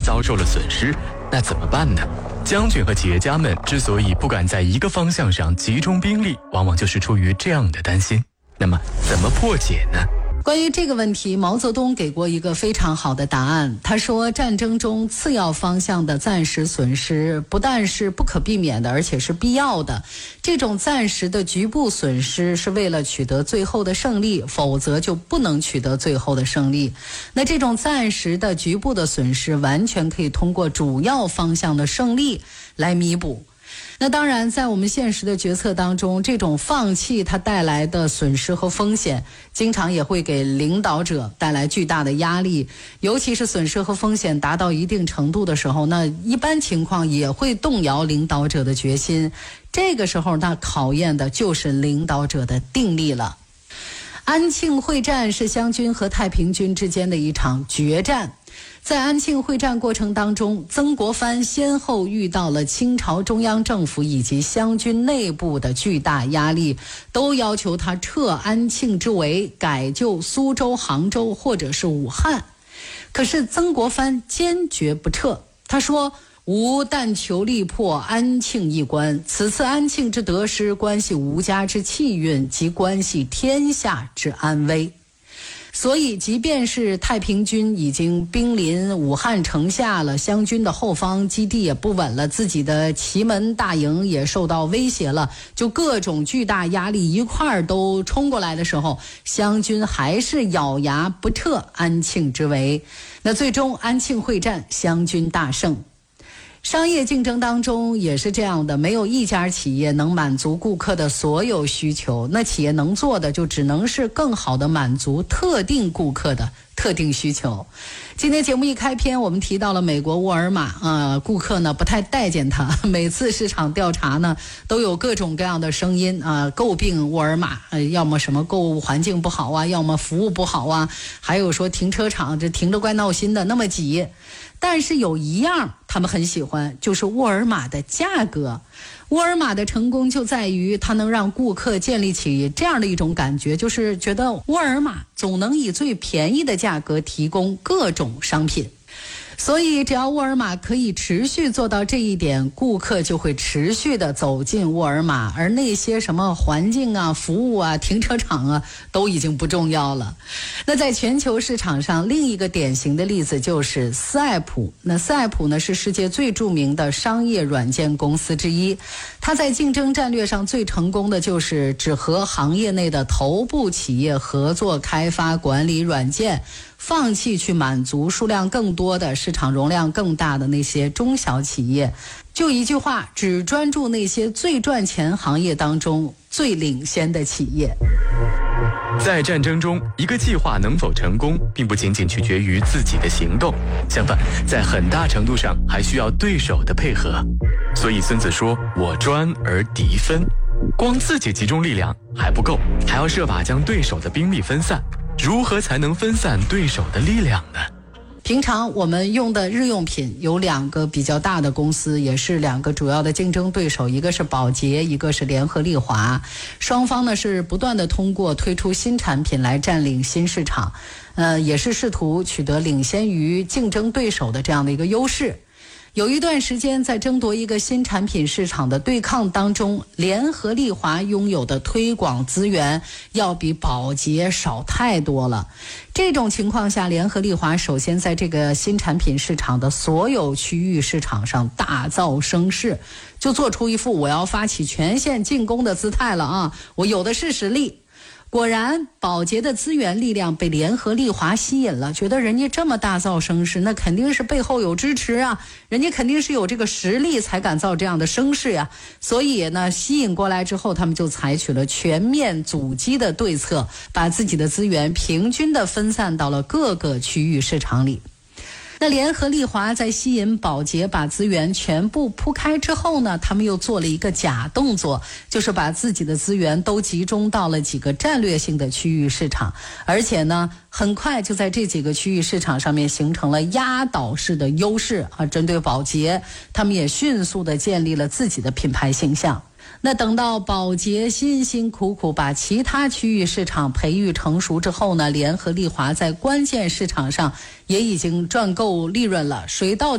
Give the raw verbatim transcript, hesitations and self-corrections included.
遭受了损失，那怎么办呢？将军和企业家们之所以不敢在一个方向上集中兵力，往往就是出于这样的担心。那么怎么破解呢？ 关于这个问题，毛泽东给过一个非常好的答案。他说，战争中次要方向的暂时损失不但是不可避免的，而且是必要的。这种暂时的局部损失是为了取得最后的胜利，否则就不能取得最后的胜利。那这种暂时的局部的损失完全可以通过主要方向的胜利来弥补。那当然，在我们现实的决策当中，这种放弃它带来的损失和风险，经常也会给领导者带来巨大的压力。尤其是损失和风险达到一定程度的时候，那一般情况也会动摇领导者的决心。这个时候，那考验的就是领导者的定力了。安庆会战是湘军和太平军之间的一场决战。在安庆会战过程当中，曾国藩先后遇到了清朝中央政府以及湘军内部的巨大压力，都要求他撤安庆之围，改就苏州、杭州或者是武汉。可是曾国藩坚决不撤，他说，吾但求力破安庆一关，此次安庆之得失，关系吴家之气运，及关系天下之安危。所以即便是太平军已经兵临武汉城下了，湘军的后方基地也不稳了，自己的祁门大营也受到威胁了，就各种巨大压力一块儿都冲过来的时候，湘军还是咬牙不撤安庆之围。那最终安庆会战湘军大胜。商业竞争当中也是这样的，没有一家企业能满足顾客的所有需求，那企业能做的就只能是更好的满足特定顾客的特定需求。今天节目一开篇，我们提到了美国沃尔玛，呃，顾客呢不太待见它，每次市场调查呢都有各种各样的声音啊、呃，诟病沃尔玛，呃，要么什么购物环境不好啊，要么服务不好啊，还有说停车场这停着怪闹心的，那么挤。但是有一样他们很喜欢，就是沃尔玛的价格。沃尔玛的成功就在于它能让顾客建立起这样的一种感觉，就是觉得沃尔玛总能以最便宜的价格提供各种商品。所以只要沃尔玛可以持续做到这一点，顾客就会持续的走进沃尔玛，而那些什么环境啊、服务啊、停车场啊都已经不重要了。那在全球市场上，另一个典型的例子就是斯艾普。那斯艾普呢是世界最著名的商业软件公司之一，它在竞争战略上最成功的就是只和行业内的头部企业合作开发管理软件，放弃去满足数量更多的市场容量更大的那些中小企业。就一句话，只专注那些最赚钱行业当中最领先的企业。 在战争中，一个计划能否成功，并不仅仅取决于自己的行动，相反，在很大程度上还需要对手的配合。所以孙子说，我专而敌分。光自己集中力量还不够，还要设法将对手的兵力分散。如何才能分散对手的力量呢？ 平常我们用的日用品有两个比较大的公司，也是两个主要的竞争对手，一个是宝洁，一个是联合利华。双方呢是不断的通过推出新产品来占领新市场，呃，也是试图取得领先于竞争对手的这样的一个优势。有一段时间在争夺一个新产品市场的对抗当中，联合利华拥有的推广资源要比宝洁少太多了。这种情况下，联合利华首先在这个新产品市场的所有区域市场上大造声势，就做出一副我要发起全线进攻的姿态了啊！我有的是实力。果然，宝洁的资源力量被联合利华吸引了，觉得人家这么大造声势，那肯定是背后有支持啊，人家肯定是有这个实力才敢造这样的声势呀。所以呢，吸引过来之后，他们就采取了全面阻击的对策，把自己的资源平均的分散到了各个区域市场里。那联合利华在吸引宝洁把资源全部铺开之后呢，他们又做了一个假动作，就是把自己的资源都集中到了几个战略性的区域市场，而且呢很快就在这几个区域市场上面形成了压倒式的优势啊。针对宝洁，他们也迅速的建立了自己的品牌形象。那等到宝洁辛辛苦苦把其他区域市场培育成熟之后呢，联合利华在关键市场上也已经赚够利润了，水到